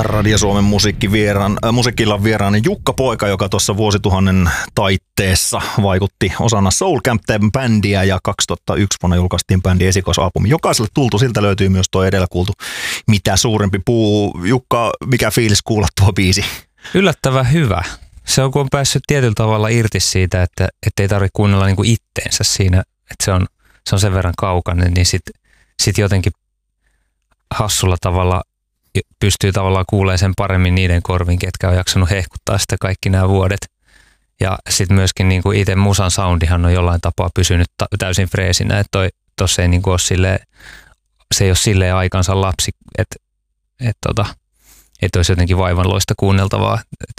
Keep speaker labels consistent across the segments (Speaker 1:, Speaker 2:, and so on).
Speaker 1: Radio Suomen musiikkiillan vieraana Jukka Poika, joka tuossa vuosituhannen taitteessa vaikutti osana Soul Camp-bändiä ja 2001 vuonna julkaistiin bändin esikoisalbumi. Jokaiselle tultu, siltä löytyy myös tuo edellä kuultu Mitä suurempi puu. Jukka, mikä fiilis kuulla tuo biisi?
Speaker 2: Yllättävän hyvä. Se on, kun on päässyt tietyllä tavalla irti siitä, että ei tarvitse kuunnella niin kuin itteensä siinä, että se on sen verran kaukainen, niin sit jotenkin hassulla tavalla pystyy tavallaan kuulemaan sen paremmin niiden korvin, ketkä on jaksanut hehkuttaa sitä kaikki nämä vuodet. Ja sitten myöskin niin kuin itse musan soundihan on jollain tapaa pysynyt täysin freesinä, että tossa ei niin kuin ole silleen, se ei ole silleen aikansa lapsi, että olisi jotenkin vaivanloista kuunneltavaa.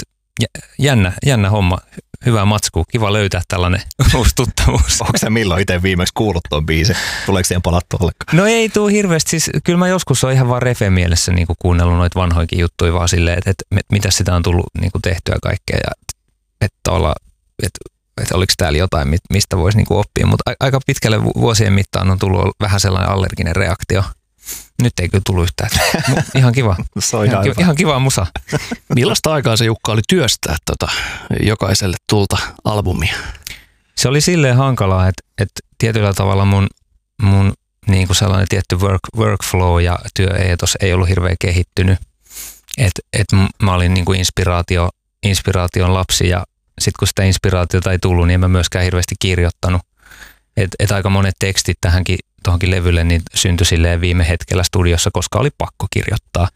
Speaker 2: Jännä homma, hyvä matsku, kiva löytää tällainen uusi tuttavuus.
Speaker 1: Onko sä milloin itse viimeksi kuullut tuon biisin? Tuleeko siihen palattu ollenkaan?
Speaker 2: No ei tule hirveästi, siis kyllä mä joskus on ihan vaan refe-mielessä niin kuin kuunnellut noita vanhoinkin juttuja vaan silleen, että mitä sitä on tullut niin kuin tehtyä kaikkea ja että oliko täällä jotain, mistä voisi niin kuin oppia, mutta aika pitkälle vuosien mittaan on tullut vähän sellainen allerginen reaktio. Nyt ei kyllä tullut yhtään. Ihan kiva. Ihan kiva musa.
Speaker 3: Millaista aikaa se Jukka oli työstää jokaiselle tulta albumia?
Speaker 2: Se oli silleen hankalaa, että tietyllä tavalla mun niin kuin sellainen tietty workflow ja työeetos ei ollut hirveän kehittynyt. Että mä olin niin kuin inspiraation lapsi ja sitten kun sitä inspiraatiota ei tullut, niin en mä myöskään hirveästi kirjoittanut. Että aika monet tekstit tuohonkin levylle niin syntyi silleen viime hetkellä studiossa, koska oli pakko kirjoittaa.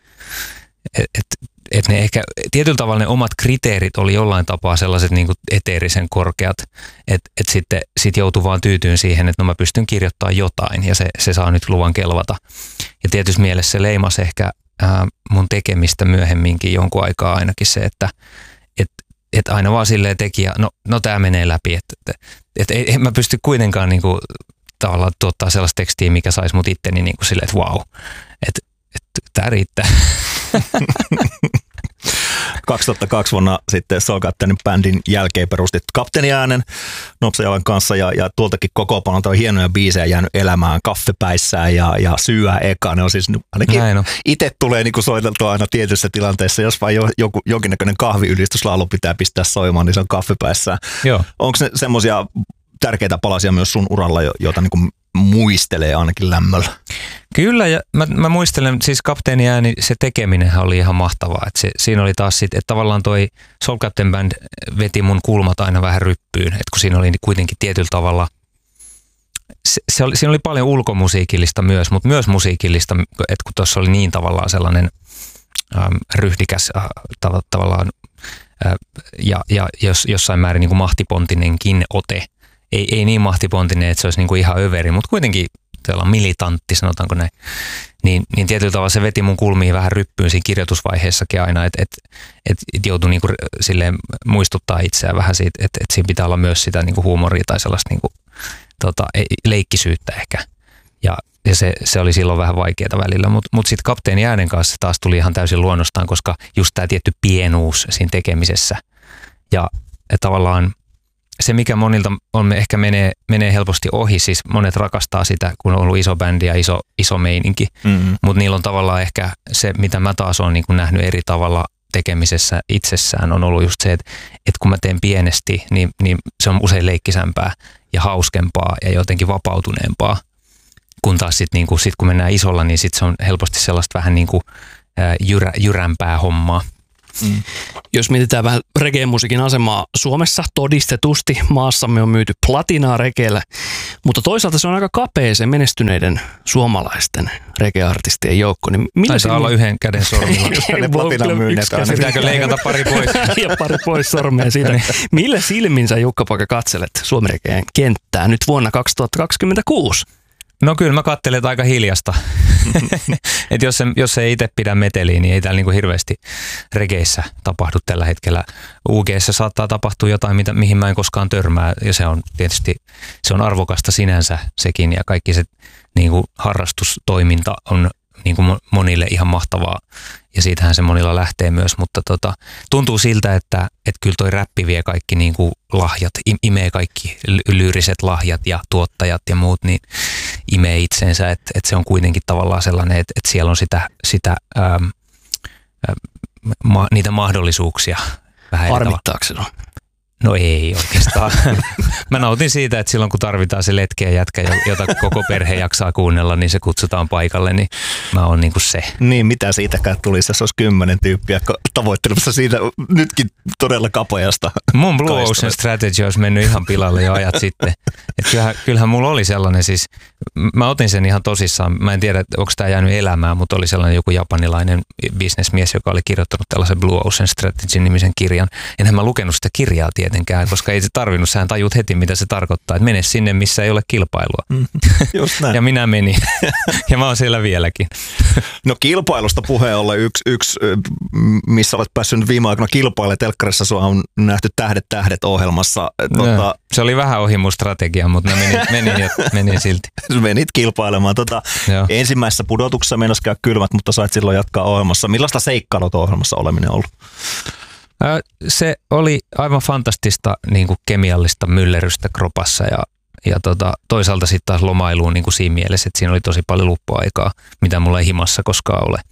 Speaker 2: Et ne ehkä tietyllä tavalla ne omat kriteerit oli jollain tapaa sellaiset niin kuin eteerisen korkeat, että sitten joutui vaan tyytyyn siihen, että no mä pystyn kirjoittamaan jotain ja se saa nyt luvan kelvata. Ja tietysti mielessä se leimasi ehkä mun tekemistä myöhemminkin jonkun aikaa ainakin se, että aina vaan silleen tekijä, no tää menee läpi, että en mä pysty kuitenkaan niinku tavallaan tuottaa sellaista tekstiä, mikä saisi mut itteni niinku silleen, että vau, että tää riittää.
Speaker 1: 2002 vuonna sitten Soul Captainin bändin jälkeen perustit Kapteeniäänen Nopsajalan kanssa ja tuoltakin kokoonpanolta on hienoja biisejä jäänyt elämään Kaffepäissään ja Syyä eka. Ne on siis ainakin itse tulee niinku soiteltua aina tietyissä tilanteissa, jos vain jonkinnäköinen kahviylistyslaulu pitää pistää soimaan, niin se on Kaffepäissään. Onko ne semmoisia tärkeitä palasia myös sun uralla, joita niinku muistelee ainakin lämmöllä?
Speaker 2: Kyllä, ja mä muistelen, siis Kapteeniääni, se tekeminenhän oli ihan mahtavaa. Siinä oli taas sitten, että tavallaan toi Soul Captain Band veti mun kulmat aina vähän ryppyyn, että kun siinä oli kuitenkin tietyllä tavalla, siinä oli paljon ulkomusiikillista myös, mutta myös musiikillista, että kun tuossa oli niin tavallaan sellainen ryhdikäs tavallaan ja jossain määrin niin kuin mahtipontinenkin ote. Ei niin mahtipontinen, että se olisi niin kuin ihan överi, mutta kuitenkin militantti, sanotaanko näin. Niin tietyllä tavalla se veti mun kulmiin vähän ryppyyn siinä kirjoitusvaiheessakin aina, että joutui niin kuin silleen muistuttaa itseään vähän siitä, että siinä pitää olla myös sitä niin kuin huumoria tai sellaista niin kuin, leikkisyyttä ehkä. Ja se oli silloin vähän vaikeaa välillä, mutta sitten Kapteeniäänen kanssa taas tuli ihan täysin luonnostaan, koska just tämä tietty pienuus siinä tekemisessä. Ja tavallaan se, mikä monilta ehkä menee helposti ohi, siis monet rakastaa sitä, kun on ollut iso bändi ja iso meininki, mutta niillä on tavallaan ehkä se, mitä mä taas olen niin kuin nähnyt eri tavalla tekemisessä itsessään, on ollut just se, että kun mä teen pienesti, niin se on usein leikkisämpää ja hauskempaa ja jotenkin vapautuneempaa, kun taas sitten niin sit kun mennään isolla, niin sit se on helposti sellaista vähän niin kuin jyrämpää hommaa.
Speaker 3: Jos mietitään vähän reggae-musiikin asemaa Suomessa, todistetusti maassamme on myyty platinaa regeellä, mutta toisaalta se on aika kapea se menestyneiden suomalaisten reggae-artistien joukko. Niin
Speaker 2: taitaa olla yhden käden sormilla. Pitääkö leikata pari pois?
Speaker 3: Ja pari pois sormea siitä. Millä silmin sä, Jukka Poika, katselet Suomen reggaen kenttää nyt vuonna 2026?
Speaker 2: No kyllä mä katselen aika hiljasta. Et jos ei itse pidä meteliä, niin ei täällä niinku hirveästi regeissä tapahdu tällä hetkellä. UG:ssä saattaa tapahtua jotain, mihin mä en koskaan törmää, ja se on tietysti arvokasta sinänsä sekin, ja kaikki se niinku harrastustoiminta on niinku monille ihan mahtavaa, ja siitähän se monilla lähtee myös, mutta tuntuu siltä, että kyllä toi räppi vie kaikki niinku lahjat, imee kaikki lyyriset lahjat ja tuottajat ja muut, niin imee itseensä, että se on kuitenkin tavallaan sellainen, että siellä on sitä niitä mahdollisuuksia vähän.
Speaker 3: Harmittaako se?
Speaker 2: No ei oikeastaan. Mä nautin siitä, että silloin kun tarvitaan se letkeä jätkä, jota koko perhe jaksaa kuunnella, niin se kutsutaan paikalle, niin mä oon niinku se.
Speaker 1: Niin, mitä siitäkään tulisi, jos olisi 10 tyyppiä tavoittelemassa siitä nytkin todella kapeasta.
Speaker 2: Mun Blue Ocean Strategy olisi mennyt ihan pilalle jo ajat sitten. Kyllähän mulla oli sellainen siis, mä otin sen ihan tosissaan. Mä en tiedä, onko tämä jäänyt elämään, mutta oli sellainen joku japanilainen bisnesmies, joka oli kirjoittanut tällaisen Blue Ocean Strategy-nimisen kirjan. Enhän mä lukenut sitä kirjaa tietenkään, koska ei se tarvinnut. Sähän tajut heti, mitä se tarkoittaa. Että mene sinne, missä ei ole kilpailua.
Speaker 1: Just näin.
Speaker 2: Ja minä menin. Ja mä oon siellä vieläkin.
Speaker 1: No kilpailusta puheen ollen yksi, missä olet päässyt viime aikoina kilpailemaan telkkarissa, sua on nähty Tähdet ohjelmassa.
Speaker 2: Se oli vähän ohi mun strategia, mutta menin silti.
Speaker 1: Menit kilpailemaan. Ensimmäisessä pudotuksessa meinasi käydä kylmät, mutta sait silloin jatkaa ohjelmassa. Millaista seikkailut ohjelmassa oleminen ollut?
Speaker 2: Se oli aivan fantastista niin kuin kemiallista myllerrystä kropassa ja toisaalta sitten taas lomailuun niin kuin siinä mielessä, että siinä oli tosi paljon luppuaikaa, mitä mulla ei himassa koskaan ole.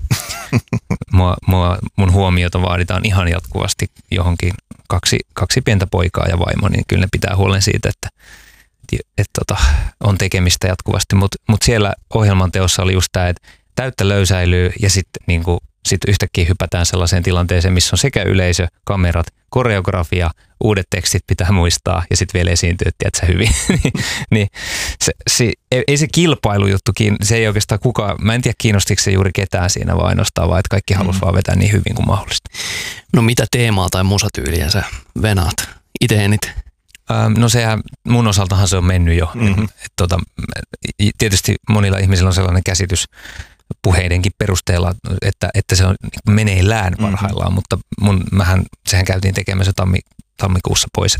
Speaker 2: Mun huomiota vaaditaan ihan jatkuvasti johonkin kaksi pientä poikaa ja vaimo, niin kyllä ne pitää huolen siitä, että on tekemistä jatkuvasti. Mutta siellä ohjelman teossa oli just tämä, että täyttä löysäilyy ja sitten niinku, yhtäkkiä hypätään sellaiseen tilanteeseen, missä on sekä yleisö, kamerat, koreografia, uudet tekstit pitää muistaa ja sitten vielä esiintyä, tiedätkö hyvin. niin ei se kilpailujuttu, se ei oikeastaan kukaan, mä en tiedä kiinnostiko se juuri ketään siinä vaan ainoastaan, vaan että kaikki halusi vaan vetää niin hyvin kuin mahdollista.
Speaker 3: No mitä teemaa tai musatyyliä sä venaat itse eniten?
Speaker 2: No sehän, mun osaltahan se on mennyt jo. Tietysti monilla ihmisillä on sellainen käsitys puheidenkin perusteella, että se on meneillään parhaillaan, mutta sehän käytiin tekemässä tammikuussa pois,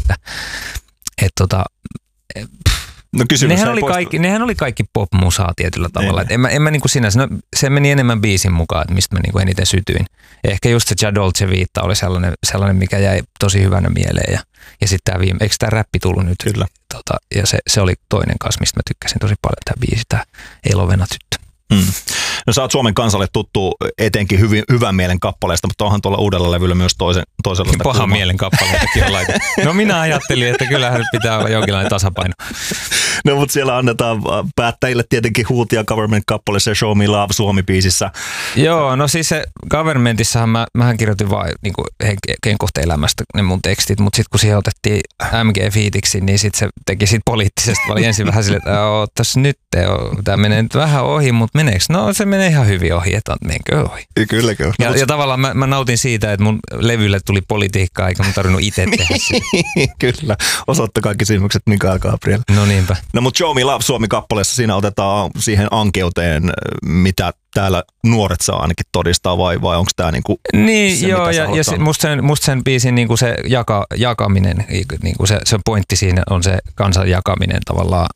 Speaker 1: No
Speaker 2: nehän oli kaikki pop-musaa tietyllä tavalla. En mä niinku sinänsä, se meni enemmän biisin mukaan, että mistä mä niinku eniten sytyin. Ja ehkä just se Ja Dolce Vita oli sellainen, mikä jäi tosi hyvänä mieleen. Ja sitten eikö tämä räppi tullut nyt?
Speaker 1: Kyllä.
Speaker 2: Ja se oli toinen kanssa, mistä mä tykkäsin tosi paljon, tämä biisi, tämä Elovena tyttö.
Speaker 1: No sä oot Suomen kansalle tuttu etenkin hyvän mielen kappaleesta, mutta onhan tuolla uudella levyllä myös toisenlaista.
Speaker 2: Pahan mielen kappaleitakin on laitettu. No minä ajattelin, että kyllähän pitää olla jonkinlainen tasapaino.
Speaker 1: No mutta siellä annetaan päättäjille tietenkin huutia Government-kappaleessa ja Show Me Love Suomi-biisissä.
Speaker 2: Joo, no siis se Governmentissahan mähän kirjoitin vaan niinku henkohta elämästä ne mun tekstit, mutta sitten kun siihen otettiin MG-fiitiksi, niin sitten se teki siitä poliittisesti. Mä olin ensin vähän silleen, että ootas nyt, tämä menee nyt vähän ohi, mutta meneekö? No se menee ihan hyvin ohi, että menkö ohi.
Speaker 1: Kyllä.
Speaker 2: Ja tavallaan mä nautin siitä, että mun levylle tuli politiikkaa, eikä mun tarvinnut itse tehdä sitä.
Speaker 1: Kyllä, osoitta kaikki silmykset Mikael Gabriel.
Speaker 2: No niinpä.
Speaker 1: No mutta Show Me Love Suomi-kappaleessa siinä otetaan siihen ankeuteen, mitä täällä nuoret saa ainakin todistaa, vai onko tämä niinku
Speaker 2: niin, se, joo, ja musta sen biisin niinku se jakaminen, niinku se pointti siinä on se kansan jakaminen tavallaan,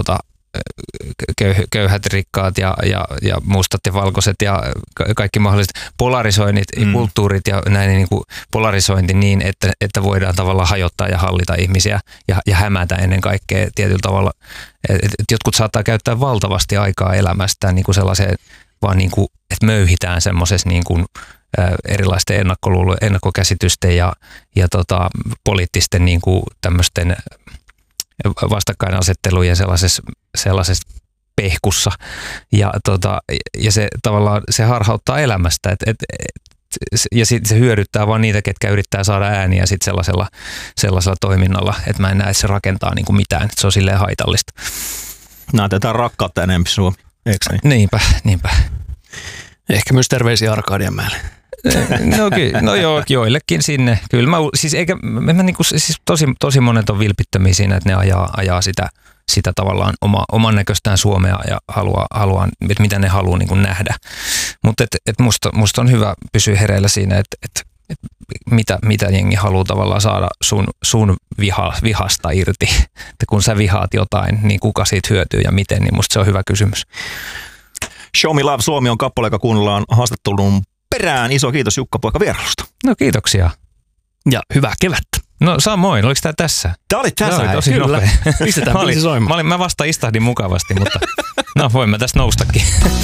Speaker 2: köyhät, rikkaat ja mustat ja valkoiset ja kaikki mahdolliset polarisoinnit, kulttuurit ja näin niin kuin polarisointi niin, että voidaan tavallaan hajottaa ja hallita ihmisiä ja hämätä ennen kaikkea tietyllä tavalla. Et jotkut saattaa käyttää valtavasti aikaa elämästään niin kuin sellaiseen vaan niin kuin, että möyhitään semmoisessa niin kuin erilaisten ennakkokäsitysten ja poliittisten niin kuin tämmöisten vastakkainasettelujen sellaisessa pehkussa ja se tavallaan se harhauttaa elämästä ja sitten se hyödyttää vaan niitä, ketkä yrittää saada ääniä sit sellaisella toiminnalla, että mä en näe, että se rakentaa niinku mitään, että se on silleen haitallista.
Speaker 1: Näytetään rakkautta enemmän Suomi, eikö niin?
Speaker 2: Niinpä.
Speaker 3: Ehkä myös terveisiä Arkadianmäelle.
Speaker 2: No joo, joillekin sinne. Kyllä siis tosi monet on vilpittömiä siinä, että ne ajaa sitä tavallaan oman näköistään Suomea ja haluaa että mitä ne haluaa niin kuin nähdä. Mutta musta on hyvä pysyä hereillä siinä, että mitä jengi haluaa tavallaan saada sun vihasta irti. Että kun sä vihaat jotain, niin kuka siitä hyötyy ja miten, niin musta se on hyvä kysymys.
Speaker 1: Show Me Love Suomi on kappale, joka kuunnellaan haastattelun perään. Iso kiitos Jukka-poika vierailusta.
Speaker 2: No kiitoksia.
Speaker 3: Ja hyvää kevättä.
Speaker 2: No samoin, oliko tämä tässä?
Speaker 1: Tämä oli tässä.
Speaker 2: Tämä oli tosi nopea.
Speaker 3: Pistetään biisi soimaan.
Speaker 2: Mä vasta istahdin mukavasti, mutta no voin mä tästä noustakin.